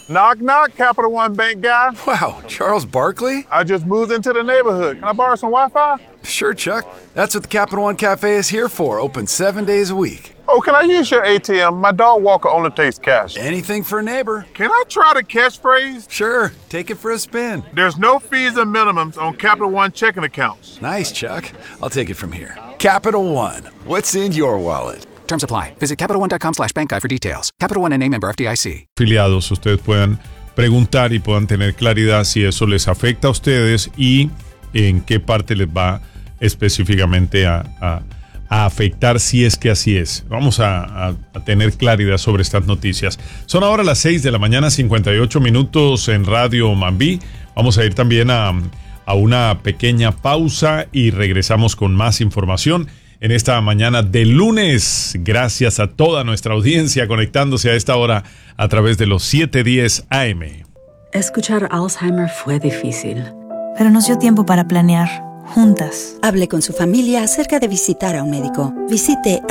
Knock, knock, Capital One Bank guy. Wow, Charles Barkley? I just moved into the neighborhood. Can I borrow some Wi-Fi? Sure, Chuck. That's what the Capital One Cafe is here for. Open 7 days a week. Oh, can I use your ATM? My dog Walker only takes cash. Anything for a neighbor. Can I try the catchphrase? Sure, take it for a spin. There's no fees and minimums on Capital One checking accounts. Nice, Chuck. I'll take it from here. Capital One. What's in your wallet? Terms apply. Visit CapitalOne.com/bankguide for details. Capital One N.A. member FDIC. Afiliados, ustedes puedan preguntar y puedan tener claridad si eso les afecta a ustedes y en qué parte les va específicamente a afectar, si es que así es. Vamos a tener claridad sobre estas noticias. Son ahora las 6 de la mañana, 58 minutos en Radio Mambí. Vamos a ir también a una pequeña pausa y regresamos con más información en esta mañana de lunes. Gracias a toda nuestra audiencia conectándose a esta hora a través de los 710 AM. Escuchar Alzheimer fue difícil, pero nos dio tiempo para planear, juntas. Hable con su familia acerca de visitar a un médico. Visite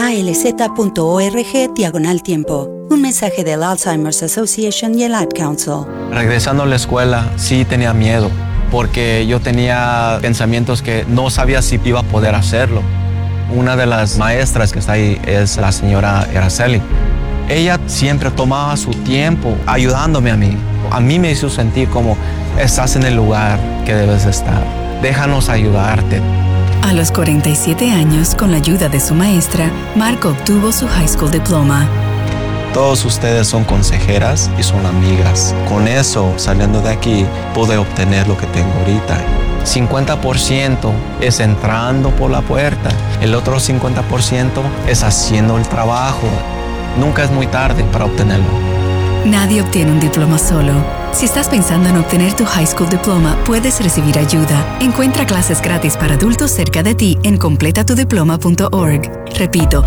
alz.org/tiempo. Un mensaje del Alzheimer's Association y el Ad Council. Regresando a la escuela, sí tenía miedo, porque yo tenía pensamientos que no sabía si iba a poder hacerlo. Una de las maestras que está ahí es la señora Araceli. Ella siempre tomaba su tiempo ayudándome a mí. A mí me hizo sentir como estás en el lugar que debes estar. Déjanos ayudarte. A los 47 años, con la ayuda de su maestra, Marco obtuvo su high school diploma. Todos ustedes son consejeras y son amigas. Con eso, saliendo de aquí, pude obtener lo que tengo ahorita. 50% es entrando por la puerta. El otro 50% es haciendo el trabajo. Nunca es muy tarde para obtenerlo. Nadie obtiene un diploma solo. Si estás pensando en obtener tu high school diploma, puedes recibir ayuda. Encuentra clases gratis para adultos cerca de ti en completatudiploma.org. Repito,